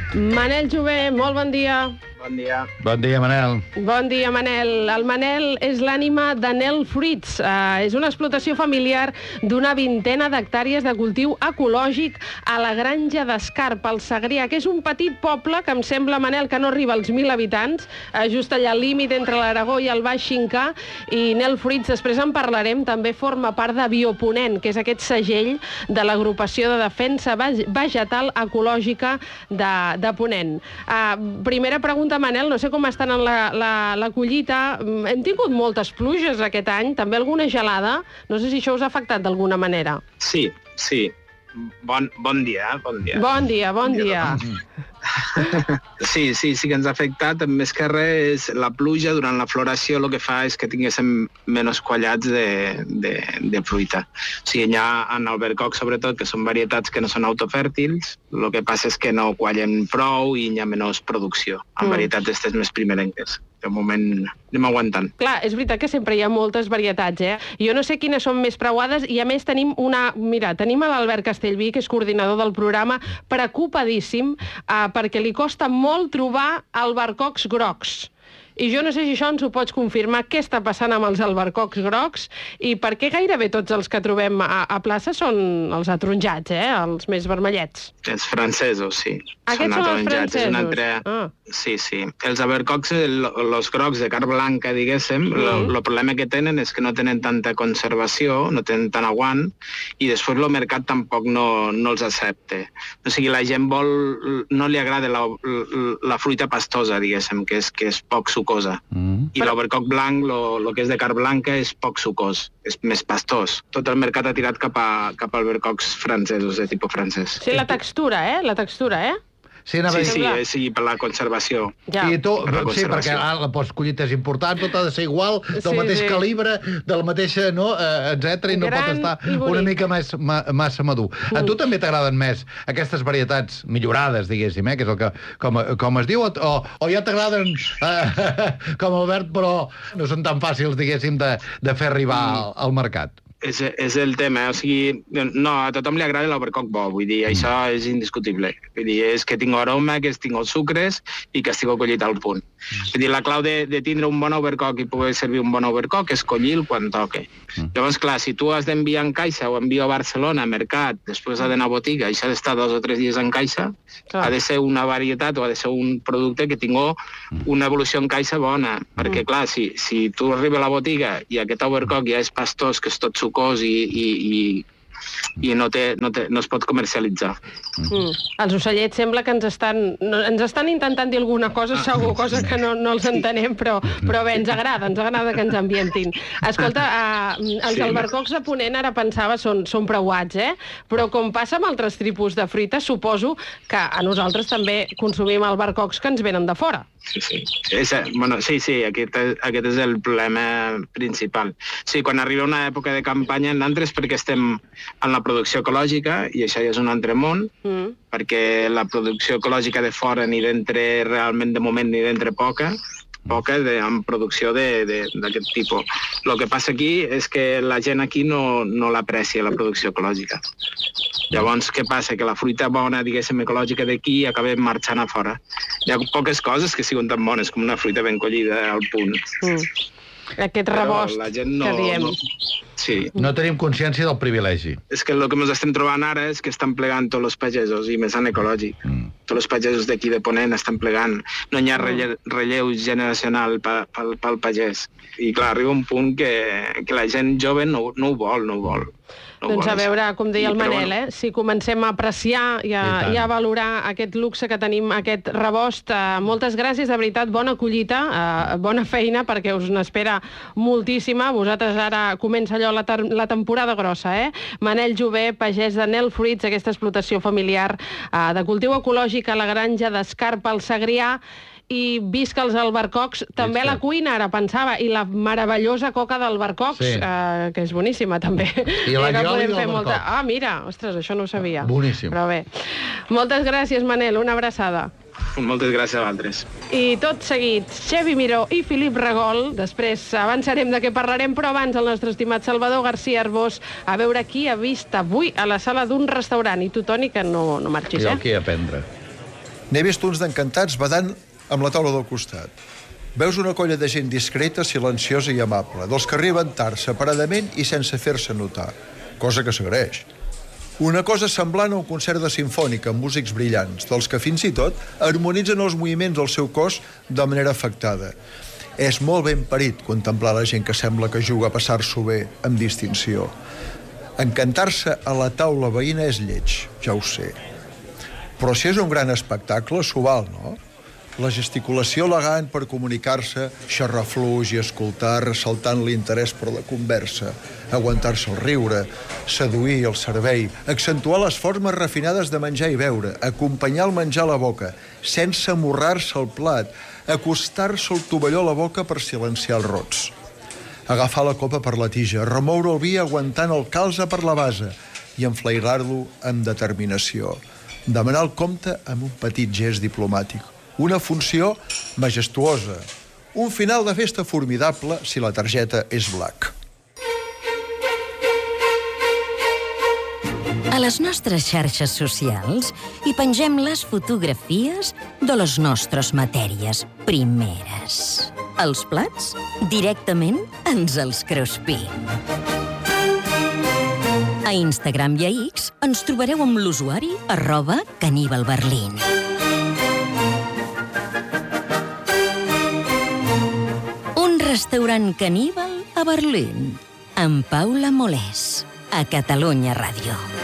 Manel Jové, molt bon dia. Bon dia. Bon dia, Manel. Bon dia, Manel. El Manel és l'ànima de Nel Fruits. És una explotació familiar d'una vintena d'hectàrees de cultiu ecològic a la granja d'Escarp, al Segrià, que és un petit poble que em sembla, Manel, que no arriba als 1.000 habitants, just allà al límit entre l'Aragó i el Baix Xinca, i Nel Fruits, després en parlarem, també forma part de Bioponent, que és aquest segell de l'agrupació de defensa vegetal ecològica de Ponent. Primera pregunta, Manel, no sé com estan en la collita. Hem tingut moltes pluges aquest any, també alguna gelada. No sé si això us ha afectat d'alguna manera. Sí. Bon dia, bon dia. Bon dia. Sí que ens ha afectat. Més que res, la pluja durant la floració el que fa és que tinguéssim menys quallats de fruita. O sigui, hi ha en albercoc, sobretot, que són varietats que no són autofèrtils, el que passa és que no quallen prou i hi ha menys producció. En varietats d'aquestes més primerenques. De moment anem aguantant. Clar, és veritat que sempre hi ha moltes varietats, eh? Jo no sé quines són més preuades i, a més, tenim l'Albert Castellví, que és coordinador del programa, preocupadíssim perquè li costa molt trobar albercocs grocs. I jo no sé si això ens ho pots confirmar, què està passant amb els albercocs grocs i per què gairebé tots els que trobem a plaça són els atronjats, els més vermellets. Els francesos, sí. Aquests són els francesos? Sí. Els albercocs, els grocs de carn blanca, diguéssim, el problema que tenen és que no tenen tanta conservació, no tenen tant aguant, i després el mercat tampoc no els accepta. O sigui, la gent no li agrada la fruita pastosa, diguéssim, que és poc sucosa. I l'albercoc blanc, el que és de carn blanca, és poc sucós, és més pastós. Tot el mercat ha tirat cap a albercocs francesos, de tipus francès. Sí, la textura, Sí, per la conservació. Ja. I tu, sí, perquè la postcollita és important, tot ha de ser igual, del mateix calibre, de la mateixa, etcètera, i no pot estar una mica massa madur. A tu també t'agraden més aquestes varietats millorades, diguéssim, que és el que, com es diu, o ja t'agraden com Albert, però no són tan fàcils, diguéssim, de fer arribar al mercat? És el tema, o sigui, no, a tothom li agrada l'albercoc bo, vull dir, això és indiscutible. Vull dir, és que tinc aroma, que tinc els sucres i que estigui collit al punt. Vull dir, la clau de tindre un bon albercoc i poder servir un bon albercoc és collir-lo quan toque. Llavors, clar, si tu has d'enviar en caixa o envio a Barcelona, a mercat, després ha d'anar a botiga i això ha d'estar 2 o 3 dies en caixa, ha de ser una varietat o ha de ser un producte que tingui una evolució en caixa bona, perquè, clar, si tu arribes a la botiga i aquest albercoc ja és pastós, que és tot sucós i no es pot comercialitzar. Els ocellets sembla que ens estan intentant dir alguna cosa, segur, cosa que no els entenem, però bé, ens agrada que ens ambientin. Escolta, els albercocs de Ponent, ara pensava, són preuats, però com passa amb altres tipus de fruita, suposo que a nosaltres també consumim albercocs que ens venen de fora. Sí, aquest és el problema principal. Sí, quan arriba una època de campanya, nosaltres perquè estem en la producció ecològica, i això ja és un altre món, perquè la producció ecològica de fora ni d'entre, realment de moment, ni d'entre poca en producció d'aquest tipus. El que passa aquí és que la gent aquí no l'aprecia, la producció ecològica. Llavors, què passa? Que la fruita bona, diguéssim, ecològica d'aquí acaba marxant a fora. Hi ha poques coses que siguin tan bones com una fruita ben collida al punt. Aquest rebost que diem. Sí. No tenim consciència del privilegi. És que el que ens estem trobant ara és que estan plegant tots els pagesos, i més en ecològic. Tots els pagesos d'aquí de Ponent estan plegant. No hi ha relleu generacional pel pagès. I clar, arriba un punt que la gent jove no ho vol. Doncs a veure, com deia el Manel, si comencem a apreciar i a valorar aquest luxe que tenim, aquest rebost. Moltes gràcies, de veritat, bona collita, bona feina, perquè us n'espera moltíssima. Vosaltres ara comença allò la temporada grossa, Manel Jové, pagès de Nel Fruits, aquesta explotació familiar de cultiu ecològic a la granja d'Escarp, al Segrià, i visca els albercocs, també a la cuina, ara pensava, i la meravellosa coca d'albercocs, que és boníssima, també. I la guiola i l'albercoc. Mira, ostres, això no ho sabia. Boníssim. Però bé. Moltes gràcies, Manel, una abraçada. Moltes gràcies a vosaltres. I tot seguit, Xevi Miró i Filip Regol. Després avançarem de què parlarem, però abans el nostre estimat Salvador García Arbós, a veure qui ha vist avui a la sala d'un restaurant. I tu, Toni, que no marxis, Jo aquí a prendre. N'he vist uns d'encantats badant amb la taula del costat. Veus una colla de gent discreta, silenciosa i amable, dels que arriben tard, separadament i sense fer-se notar, cosa que s'agraeix. Una cosa semblant a un concert de sinfònica amb músics brillants, dels que fins i tot harmonitzen els moviments del seu cos de manera afectada. És molt ben parit contemplar la gent que sembla que juga a passar-s'ho bé amb distinció. Encantar-se a la taula veïna és lleig, ja ho sé. Però si és un gran espectacle, s'ho val, no? La gesticulació elegant per comunicar-se, xerrar fluix i escoltar, ressaltant l'interès per la conversa, aguantar-se el riure, seduir el servei, accentuar les formes refinades de menjar i beure, acompanyar el menjar a la boca, sense amorrar-se el plat, acostar-se el tovalló a la boca per silenciar els rots. Agafar la copa per la tija, remoure el vi aguantant el calze per la base i enflairar-lo amb determinació. Demanar el compte amb un petit gest diplomàtic. Una funció majestuosa. Un final de festa formidable si la targeta és black. A les nostres xarxes socials hi pengem les fotografies de les nostres matèries primeres. Els plats directament ens els cruspim. A Instagram i a X ens trobareu amb l'usuari @caníbalberlín. Restaurant caníbal a Berlín, amb Paula Molés, a Catalunya Ràdio.